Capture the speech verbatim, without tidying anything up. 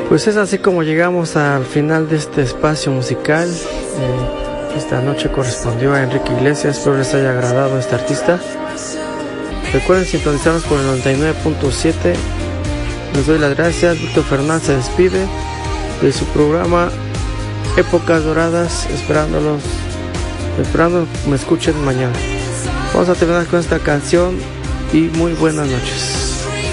Pues es así como llegamos al final de este espacio musical. Eh, esta noche correspondió a Enrique Iglesias. Espero les haya agradado este artista. Recuerden sintonizarnos por el noventa y nueve punto siete. Les doy las gracias. Víctor Fernández se despide de su programa Épocas Doradas, esperándolos, esperando me escuchen mañana. Vamos a terminar con esta canción y muy buenas noches.